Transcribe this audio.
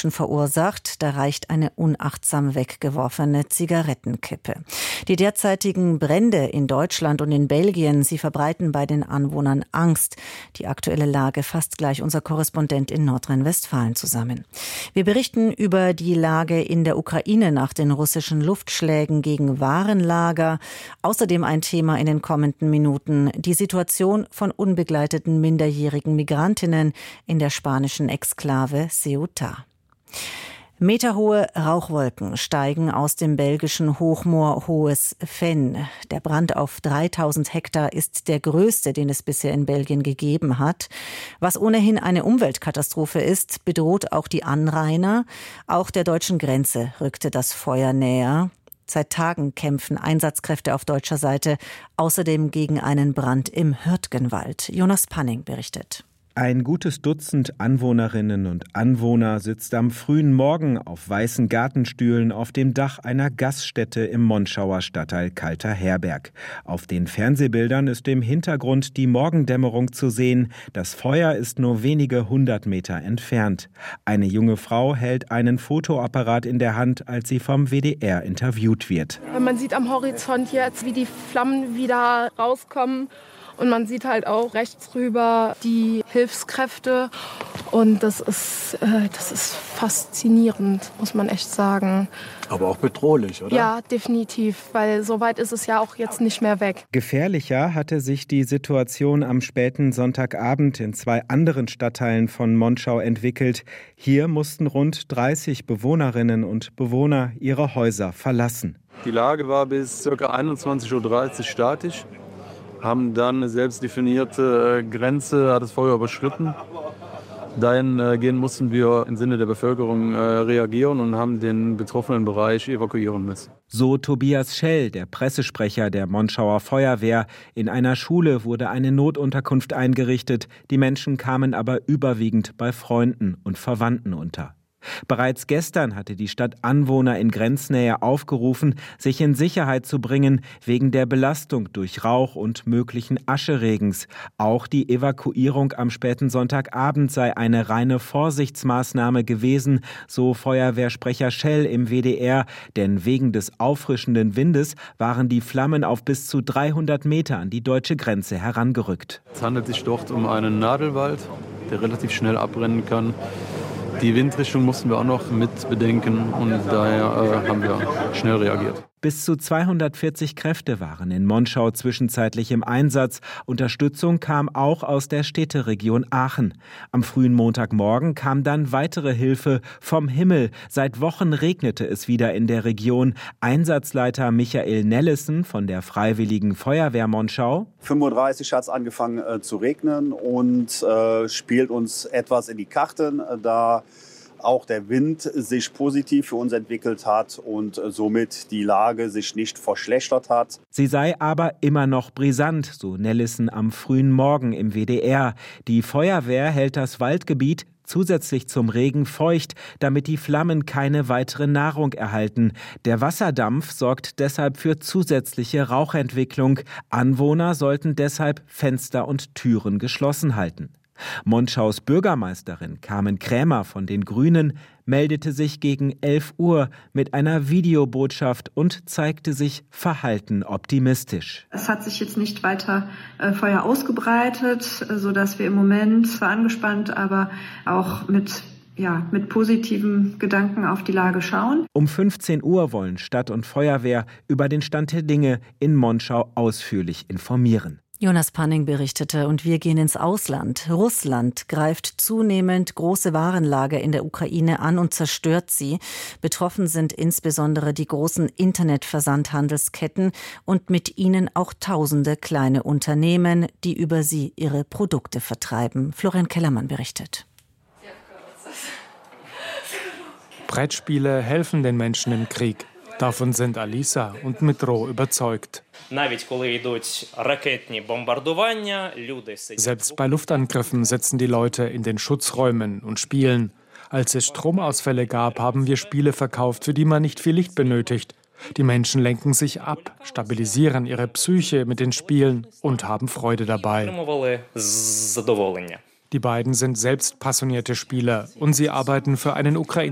Menschen verursacht. Da reicht eine unachtsam weggeworfene Zigarettenkippe. Die derzeitigen Brände in Deutschland und in Belgien, sie verbreiten bei den Anwohnern Angst. Die aktuelle Lage fasst gleich unser Korrespondent in Nordrhein-Westfalen zusammen. Wir berichten über die Lage in der Ukraine nach den russischen Luftschlägen gegen Warenlager. Außerdem ein Thema in den kommenden Minuten: die Situation von unbegleiteten minderjährigen Migrantinnen in der spanischen Exklave Ceuta. Meterhohe Rauchwolken steigen aus dem belgischen Hochmoor Hohes Venn. Der Brand auf 3000 Hektar ist der größte, den es bisher in Belgien gegeben hat. Was ohnehin eine Umweltkatastrophe ist, bedroht auch die Anrainer. Auch der deutschen Grenze rückte das Feuer näher. Seit Tagen kämpfen Einsatzkräfte auf deutscher Seite außerdem gegen einen Brand im Hürtgenwald. Jonas Panning berichtet. Ein gutes Dutzend Anwohnerinnen und Anwohner sitzt am frühen Morgen auf weißen Gartenstühlen auf dem Dach einer Gaststätte im Monschauer Stadtteil Kalter-Herberg. Auf den Fernsehbildern ist im Hintergrund die Morgendämmerung zu sehen. Das Feuer ist nur wenige 100 Meter entfernt. Eine junge Frau hält einen Fotoapparat in der Hand, als sie vom WDR interviewt wird. Man sieht am Horizont jetzt, wie die Flammen wieder rauskommen. Und man sieht halt auch rechts rüber die Hilfskräfte. Und das ist faszinierend, muss man echt sagen. Aber auch bedrohlich, oder? Ja, definitiv, weil so weit ist es ja auch jetzt nicht mehr weg. Gefährlicher hatte sich die Situation am späten Sonntagabend in 2 anderen Stadtteilen von Monschau entwickelt. Hier mussten rund 30 Bewohnerinnen und Bewohner ihre Häuser verlassen. Die Lage war bis ca. 21:30 Uhr statisch. Haben dann eine selbstdefinierte Grenze, hat das Feuer überschritten. Dahingehend mussten wir im Sinne der Bevölkerung reagieren und haben den betroffenen Bereich evakuieren müssen. So Tobias Schell, der Pressesprecher der Monschauer Feuerwehr. In einer Schule wurde eine Notunterkunft eingerichtet. Die Menschen kamen aber überwiegend bei Freunden und Verwandten unter. Bereits gestern hatte die Stadt Anwohner in Grenznähe aufgerufen, sich in Sicherheit zu bringen, wegen der Belastung durch Rauch und möglichen Ascheregens. Auch die Evakuierung am späten Sonntagabend sei eine reine Vorsichtsmaßnahme gewesen, so Feuerwehrsprecher Schell im WDR. Denn wegen des auffrischenden Windes waren die Flammen auf bis zu 300 Meter an die deutsche Grenze herangerückt. Es handelt sich dort um einen Nadelwald, der relativ schnell abbrennen kann. Die Windrichtung mussten wir auch noch mit bedenken und daher haben wir schnell reagiert. Bis zu 240 Kräfte waren in Monschau zwischenzeitlich im Einsatz. Unterstützung kam auch aus der Städteregion Aachen. Am frühen Montagmorgen kam dann weitere Hilfe vom Himmel. Seit Wochen regnete es wieder in der Region. Einsatzleiter Michael Nellissen von der Freiwilligen Feuerwehr Monschau: 5:30 Uhr hat es angefangen zu regnen und spielt uns etwas in die Karten, da auch der Wind sich positiv für uns entwickelt hat und somit die Lage sich nicht verschlechtert hat. Sie sei aber immer noch brisant, so Nellissen am frühen Morgen im WDR. Die Feuerwehr hält das Waldgebiet zusätzlich zum Regen feucht, damit die Flammen keine weitere Nahrung erhalten. Der Wasserdampf sorgt deshalb für zusätzliche Rauchentwicklung. Anwohner sollten deshalb Fenster und Türen geschlossen halten. Monschaus Bürgermeisterin Carmen Krämer von den Grünen meldete sich gegen 11 Uhr mit einer Videobotschaft und zeigte sich verhalten optimistisch. Es hat sich jetzt nicht weiter Feuer ausgebreitet, sodass wir im Moment zwar angespannt, aber auch mit positiven Gedanken auf die Lage schauen. Um 15 Uhr wollen Stadt und Feuerwehr über den Stand der Dinge in Monschau ausführlich informieren. Jonas Panning berichtete, und wir gehen ins Ausland. Russland greift zunehmend große Warenlager in der Ukraine an und zerstört sie. Betroffen sind insbesondere die großen Internetversandhandelsketten und mit ihnen auch tausende kleine Unternehmen, die über sie ihre Produkte vertreiben. Florian Kellermann berichtet. Brettspiele helfen den Menschen im Krieg. Davon sind Alisa und Metro überzeugt. Selbst bei Luftangriffen sitzen die Leute in den Schutzräumen und spielen. Als es Stromausfälle gab, haben wir Spiele verkauft, für die man nicht viel Licht benötigt. Die Menschen lenken sich ab, stabilisieren ihre Psyche mit den Spielen und haben Freude dabei. Die beiden sind selbst passionierte Spieler und sie arbeiten für einen ukrainischen